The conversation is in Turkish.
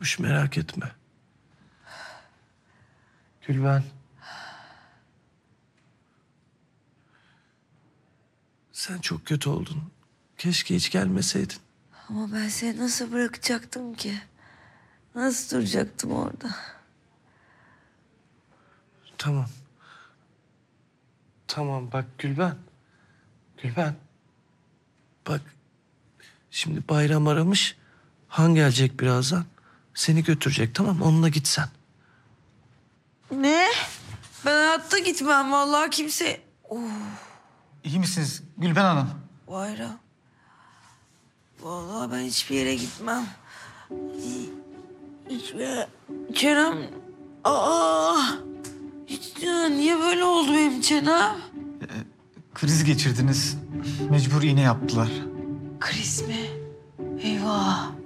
yokmuş, merak etme. Gülben. Sen çok kötü oldun. Keşke hiç gelmeseydin. Ama ben seni nasıl bırakacaktım ki? Nasıl duracaktım orada? Tamam. Tamam bak Gülben. Gülben. Bak şimdi Bayram aramış. Han gelecek birazdan. Seni götürecek, tamam mı? Onunla git sen. Ne? Ben hayatta gitmem vallahi kimse. İyi misiniz Gülben Hanım? Bayram. Vallahi ben hiçbir yere gitmem. Hiçbir yere. Çenem. Aa! Hiç, niye böyle oldu benim çenem? Kriz geçirdiniz. Mecbur iğne yaptılar. Kriz mi? Eyvah.